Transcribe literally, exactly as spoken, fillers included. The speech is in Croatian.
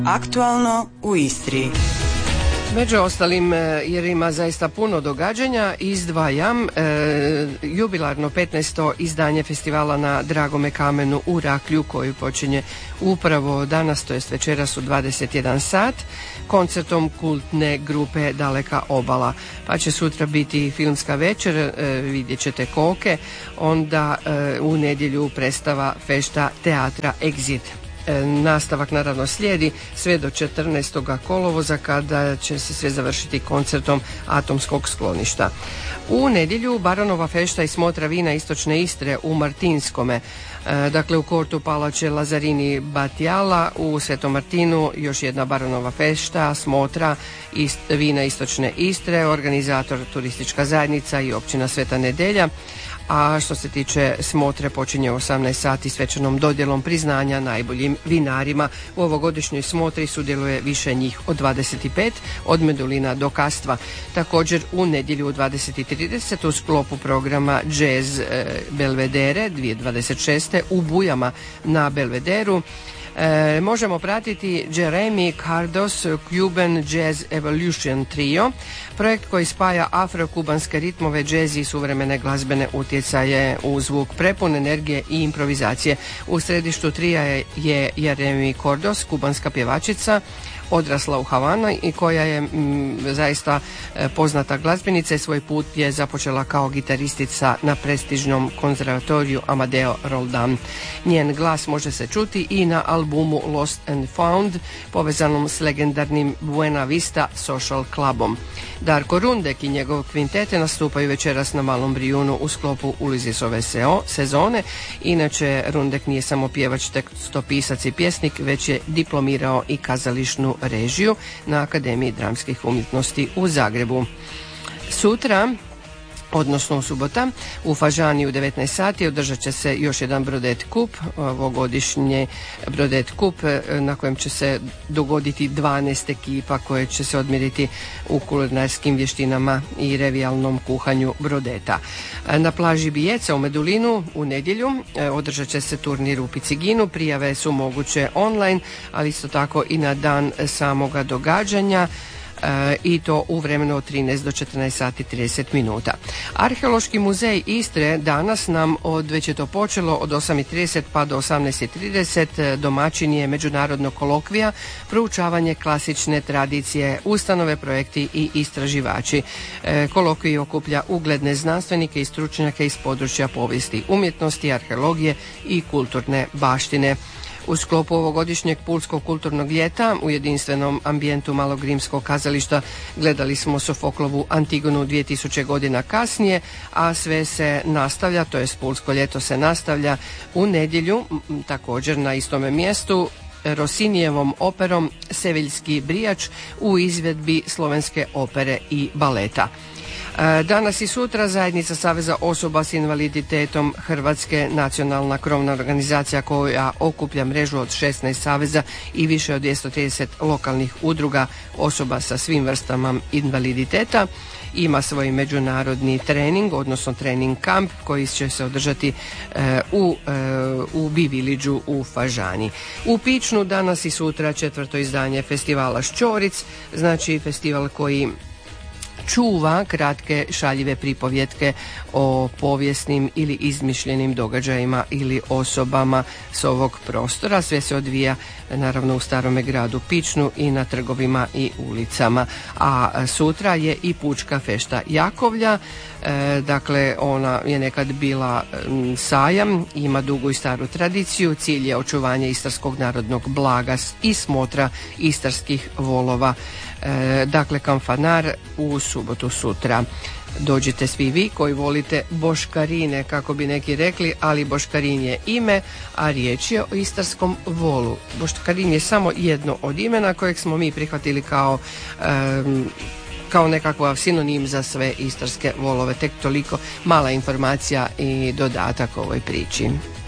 Aktualno u Istri. Među ostalim, jer ima zaista puno događanja, izdvajam e, jubilarno petnaesto izdanje festivala na Dragome kamenu u Raklju, koji počinje upravo danas, to jest večeras u dvadeset jedan sat, koncertom kultne grupe Daleka obala. Pa će sutra biti filmska večer, e, vidjet ćete koke, onda e, u nedjelju predstava fešta teatra Exit. Nastavak naravno slijedi sve do četrnaestog kolovoza, kada će se sve završiti koncertom Atomskog skloništa. U nedjelju Baronova fešta i smotra vina Istočne Istre u Martinskome. Dakle, u kortu Palače Lazarini Batjala u Svetom Martinu još jedna Baronova fešta, smotra ist, vina Istočne Istre, organizator turistička zajednica i općina Sveta Nedelja. A što se tiče smotre, počinje u osamnaest sati svečanom dodjelom priznanja najboljim vinarima. U ovogodišnjoj smotri sudjeluje više njih od dvadeset pet, od Medulina do Kastva. Također u nedjelju u dvadeset i trideset u sklopu programa Jazz Belvedere dvije tisuće dvadeset šeste u Bujama na Belvederu E, možemo pratiti Jeremy Cardos Cuban Jazz Evolution Trio, projekt koji spaja afro-kubanske ritmove, džez i suvremene glazbene utjecaje u zvuk prepun energije i improvizacije. U središtu trija je, je Jeremy Cardos, kubanska pjevačica, odrasla u Havani i koja je m, zaista e, poznata glazbenica i svoj put je započela kao gitaristica na prestižnom konzervatoriju Amadeo Roldan. Njen glas može se čuti i na albumu Lost and Found, povezanom s legendarnim Buena Vista Social Clubom. Darko Rundek i njegov kvintete nastupaju večeras na Malom Brijunu u sklopu Ulizisove sezone. Inače, Rundek nije samo pjevač, tekstopisac i pjesnik, već je diplomirao i kazališnu režiju na Akademiji dramskih umjetnosti u Zagrebu. Sutra, odnosno subota, u Fažani u devetnaest sati održat će se još jedan Brodet Kup, ovogodišnji Brodet Kup na kojem će se dogoditi dvanaest ekipa koje će se odmjeriti u kulinarskim vještinama i revijalnom kuhanju brodeta. Na plaži Bijeca u Medulinu u nedjelju održat će se turnir u Piciginu, prijave su moguće online, ali isto tako i na dan samoga događanja, E, i to u vremenu od trinaest do četrnaest sati trideset minuta. Arheološki muzej Istre danas nam od, već je to počelo, od osam i trideset pa do osamnaest i trideset domaćin je međunarodnog kolokvija proučavanje klasične tradicije, ustanove, projekti i istraživači. E, kolokvij okuplja ugledne znanstvenike i stručnjake iz područja povijesti, umjetnosti, arheologije i kulturne baštine. U sklopu ovogodišnjeg Pulskog kulturnog ljeta u jedinstvenom ambijentu Malog rimskog kazališta gledali smo Sofoklovu Antigonu dvije tisuće godina kasnije, a sve se nastavlja, to jest Pulsko ljeto se nastavlja u nedjelju, također na istome mjestu, Rosinijevom operom Seviljski brijač u izvedbi Slovenske opere i baleta. Danas i sutra zajednica Saveza osoba s invaliditetom Hrvatske, nacionalna krovna organizacija koja okuplja mrežu od šesnaest saveza i više od dvjesto trideset lokalnih udruga osoba sa svim vrstama invaliditeta, ima svoj međunarodni trening, odnosno trening kamp koji će se održati e, u, e, u Bi-Villageu u Fažani. U Pičnu danas i sutra četvrto izdanje festivala Šćoric, znači festival koji čuva kratke šaljive pripovjetke o povijesnim ili izmišljenim događajima ili osobama s ovog prostora. Sve se odvija naravno u starome gradu Pičnu i na trgovima i ulicama. A sutra je i Pučka fešta Jakovlja, e, dakle ona je nekad bila m, sajam, ima dugu i staru tradiciju, cilj je očuvanje istarskog narodnog blaga i smotra istarskih volova. E, dakle, kamfanar u subotu sutra. Dođite svi vi koji volite boškarine, kako bi neki rekli, ali boškarin je ime, a riječ je o istarskom volu. Boškarin je samo jedno od imena kojeg smo mi prihvatili kao um, kao nekakav sinonim za sve istarske volove. Tek toliko mala informacija i dodatak ovoj priči.